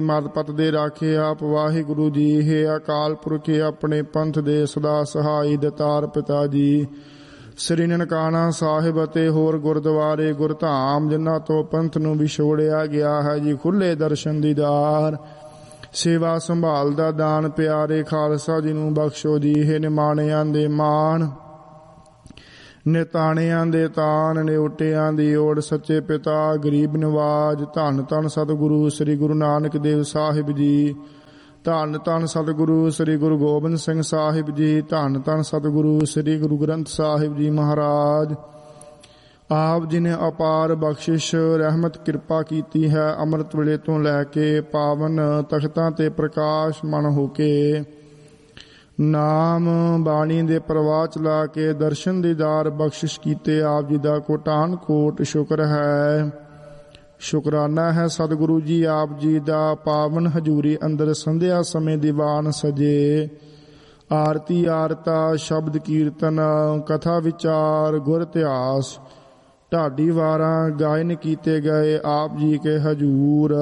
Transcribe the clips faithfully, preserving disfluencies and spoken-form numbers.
ਮਤ ਪਤ ਦੇ ਰਾਖੇ ਆਪ ਵਾਹਿਗੁਰੂ ਜੀ। ਹੈ ਅਕਾਲ ਪੁਰਖ ਆਪਣੇ ਪੰਥ ਦੇ ਸਦਾ ਸਹਾਈ ਦਤਾਰ ਪਿਤਾ ਜੀ। ਸ੍ਰੀ ਨਨਕਾਣਾ ਸਾਹਿਬ ਅਤੇ ਹੋਰ ਗੁਰਦੁਆਰੇ ਗੁਰਧਾਮ ਜਿਨ੍ਹਾਂ ਤੋਂ ਪੰਥ ਨੂੰ ਵਿਛੋੜਿਆ ਗਿਆ ਹੈ ਜੀ, ਖੁੱਲੇ ਦਰਸ਼ਨ ਦੀਦਾਰ ਸੇਵਾ ਸੰਭਾਲ ਦਾ ਦਾਨ ਪਿਆਰੇ ਖਾਲਸਾ ਜੀ ਨੂੰ ਬਖਸ਼ੋ ਜੀ। ਹੈ ਨਿਮਾਣਿਆਂ ਦੇ ਮਾਣ ਨਿਤਾਣਿਆਂ ਦੇ ਤਾਨ ਨਿਉਟਿਆਂ ਦੀ ਓੜ ਸੱਚੇ ਪਿਤਾ ਗਰੀਬ ਨਵਾਜ। ਧੰਨ ਧੰਨ ਸਤਿਗੁਰੂ ਸ੍ਰੀ ਗੁਰੂ ਨਾਨਕ ਦੇਵ ਸਾਹਿਬ ਜੀ। ਧੰਨ ਧੰਨ ਸਤਿਗੁਰੂ ਸ੍ਰੀ ਗੁਰੂ ਗੋਬਿੰਦ ਸਿੰਘ ਸਾਹਿਬ ਜੀ। ਧੰਨ ਧੰਨ ਸਤਿਗੁਰੂ ਸ੍ਰੀ ਗੁਰੂ ਗ੍ਰੰਥ ਸਾਹਿਬ ਜੀ ਮਹਾਰਾਜ। ਆਪ ਜੀ ਨੇ ਅਪਾਰ ਬਖਸ਼ਿਸ਼ ਰਹਿਮਤ ਕਿਰਪਾ ਕੀਤੀ ਹੈ। ਅੰਮ੍ਰਿਤ ਵੇਲੇ ਤੋਂ ਲੈ ਕੇ ਪਾਵਨ ਤਖਤਾਂ ਤੇ ਪ੍ਰਕਾਸ਼ ਮਨ ਹੋ ਕੇ ਨਾਮ ਬਾਣੀ ਦੇ ਪ੍ਰਵਾਹ ਚਲਾ ਕੇ ਦਰਸ਼ਨ ਦੀਦਾਰ ਬਖਸ਼ਿਸ਼ ਕੀਤੇ। ਆਪ ਜੀ ਦਾ ਕੋਟਾਨ ਕੋਟ ਸ਼ੁਕਰ ਹੈ, ਸ਼ੁਕਰਾਨਾ ਹੈ ਸਤਿਗੁਰੂ ਜੀ। ਆਪ ਜੀ ਦਾ ਪਾਵਨ ਹਜ਼ੂਰੀ ਅੰਦਰ ਸੰਧਿਆ ਸਮੇਂ ਦੀਵਾਨ ਸਜੇ। ਆਰਤੀ ਆਰਤਾ ਸ਼ਬਦ ਕੀਰਤਨ ਕਥਾ ਵਿਚਾਰ ਗੁਰ ਇਤਿਹਾਸ ਢਾਡੀ ਵਾਰਾਂ ਗਾਇਨ ਕੀਤੇ ਗਏ। ਆਪ ਜੀ ਕੇ ਹਜ਼ੂਰ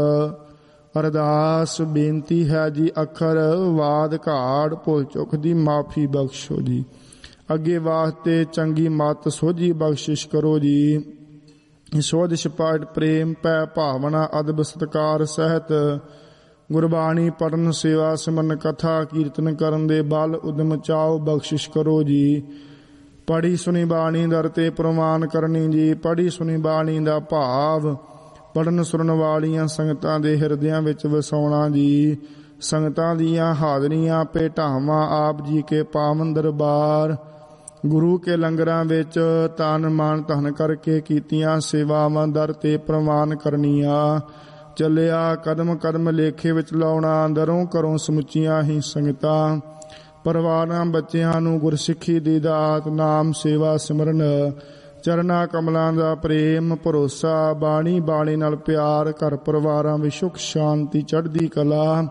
ਅਰਦਾਸ ਬੇਨਤੀ ਹੈ ਜੀ, ਅੱਖਰ ਵਾਦ ਘਾੜ ਭੁੱਲ ਚੁੱਕ ਦੀ ਮਾਫੀ ਬਖਸ਼ੋ ਜੀ। ਅੱਗੇ ਵਾਸਤੇ ਚੰਗੀ ਮਤ ਸੋਝੀ ਬਖਸ਼ਿਸ਼ ਕਰੋ ਜੀ। ਸੋਧਿਸ਼ ਪਾਠ ਪ੍ਰੇਮ ਪੈ ਭਾਵਨਾ ਅਦਬ ਸਤਕਾਰ ਸਹਿਤ ਗੁਰਬਾਣੀ ਪੜਨ ਸੇਵਾ ਸਿਮਰਨ ਕਥਾ ਕੀਰਤਨ ਕਰਨ ਦੇ ਬਲ ਉਦਮ ਚਾਓ ਬਖਸ਼ਿਸ਼ ਕਰੋ ਜੀ। ਪੜੀ ਸੁਣੀ ਬਾਣੀ ਦਰ ਤੇ ਪ੍ਰਮਾਨ ਕਰਨੀ ਜੀ। ਪੜੀ ਸੁਣੀ ਬਾਣੀ ਦਾ ਭਾਵ ਪੜਨ ਸੁਣਨ ਵਾਲੀਆਂ ਸੰਗਤਾਂ ਦੇ ਹਿਰਦਿਆਂ ਵਿੱਚ ਵਸਾਉਣਾ ਜੀ। ਸੰਗਤਾਂ ਦੀਆਂ ਹਾਜ਼ਰੀਆਂ ਭੇਟਾਵਾਂ ਆਪ ਜੀ ਕੇ ਪਾਵਨ ਦਰਬਾਰ ਗੁਰੂ ਕੇ ਲੰਗਰਾਂ ਵਿੱਚ ਤਨ ਮਨ ਧਨ ਕਰਕੇ ਕੀਤੀਆਂ ਸੇਵਾਵਾਂ ਦਰ ਤੇ ਪ੍ਰਮਾਨ ਕਰਨੀਆਂ। ਚੱਲਿਆ ਕਦਮ ਕਦਮ ਲੇਖੇ ਵਿੱਚ ਲਾਉਣਾ। ਦਰੋਂ ਘਰੋਂ ਸਮੁੱਚੀਆਂ ਹੀ ਸੰਗਤਾਂ ਪਰਿਵਾਰਾਂ ਬੱਚਿਆਂ ਨੂੰ ਗੁਰਸਿੱਖੀ ਦੀ ਦਾਤ ਨਾਮ ਸੇਵਾ ਸਿਮਰਨ ਚਰਨਾ ਕਮਲਾਂ ਦਾ ਪ੍ਰੇਮ ਭਰੋਸਾ ਬਾਣੀ ਬਾਣੀ ਨਾਲ ਪਿਆਰ ਘਰ ਪਰਿਵਾਰਾਂ ਵਿੱਚ ਸੁਖ ਸ਼ਾਂਤੀ ਚੜ੍ਹਦੀ ਕਲਾ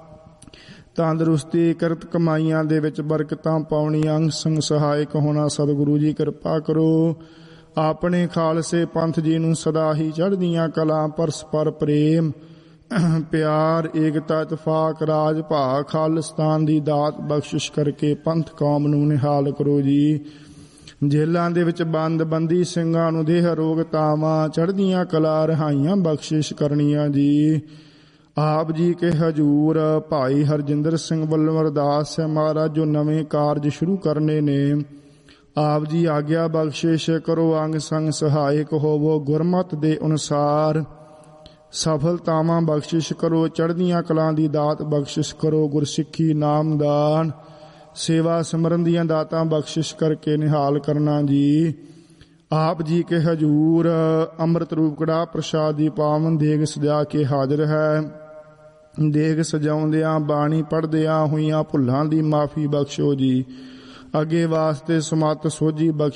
ਤੰਦਰੁਸਤੀ ਕਿਰਤ ਕਮਾਈਆਂ ਦੇ ਵਿੱਚ ਬਰਕਤਾਂ ਪਾਉਣੀਆਂ ਅੰਗ ਸੰਗ ਸਹਾਇਕ ਹੋਣਾ। ਸਤਿਗੁਰੂ ਜੀ ਕਿਰਪਾ ਕਰੋ। ਆਪਣੇ ਖਾਲਸੇ ਪੰਥ ਜੀ ਨੂੰ ਸਦਾ ਹੀ ਚੜ੍ਹਦੀਆਂ ਕਲਾਂ ਪਰਸਪਰ ਪ੍ਰੇਮ ਪਿਆਰ ਏਕਤਾ ਇਤਫਾਕ ਰਾਜ ਭਾਗ ਖਾਲਿਸਤਾਨ ਦੀ ਦਾਤ ਬਖਸ਼ਿਸ਼ ਕਰਕੇ ਪੰਥ ਕੌਮ ਨੂੰ ਨਿਹਾਲ ਕਰੋ ਜੀ। ਜੇਲਾਂ ਦੇ ਵਿੱਚ ਬੰਦ ਬੰਦੀ ਸਿੰਘਾਂ ਨੂੰ ਦੇਹ ਰੋਗ ਤਾਵਾਂ ਚੜ੍ਹਦੀਆਂ ਕਲਾ ਰਿਹਾਈਆਂ ਬਖਸ਼ਿਸ਼ ਕਰਨੀਆਂ ਜੀ। ਆਪ ਜੀ ਕੇ ਹਜ਼ੂਰ ਭਾਈ ਹਰਜਿੰਦਰ ਸਿੰਘ ਵੱਲੋਂ ਅਰਦਾਸ ਹੈ ਮਹਾਰਾਜ ਜੋ ਨਵੇਂ ਕਾਰਜ ਸ਼ੁਰੂ ਕਰਨੇ ਨੇ ਆਪ ਜੀ ਆਗਿਆ ਬਖਸ਼ਿਸ਼ ਕਰੋ। ਅੰਗ ਸੰਗ ਸਹਾਇਕ ਹੋਵੋ ਗੁਰਮਤ ਦੇ ਅਨੁਸਾਰ ਸਫਲਤਾਵਾਂ ਬਖਸ਼ਿਸ਼ ਕਰੋ। ਚੜ੍ਹਦੀਆਂ ਕਲਾਂ ਦੀ ਦਾਤ ਬਖਸ਼ਿਸ਼ ਕਰੋ। ਗੁਰਸਿੱਖੀ ਨਾਮਦਾਨ ਸੇਵਾ ਸਿਮਰਨ ਦੀਆਂ ਦਾਤਾਂ ਬਖਸ਼ਿਸ਼ ਕਰਕੇ ਨਿਹਾਲ ਕਰਨਾ ਜੀ। ਆਪ ਜੀ ਕੇ ਹਜ਼ੂਰ ਅੰਮ੍ਰਿਤ ਰੂਪ ਕੜਾਹ ਪ੍ਰਸ਼ਾਦ ਦੀ ਪਾਵਨ ਦੇਗ ਸਜਾ ਕੇ ਹਾਜ਼ਰ ਹੈ। ਦੇਗ ਸਜਾਉਂਦਿਆਂ ਬਾਣੀ ਪੜ੍ਹਦਿਆਂ ਹੋਈਆਂ ਭੁੱਲਾਂ ਦੀ ਮਾਫੀ ਬਖਸ਼ੋ ਜੀ। ਅੱਗੇ ਵਾਸਤੇ ਸਮੱਤ ਸੋਝੀ ਬਖਸ਼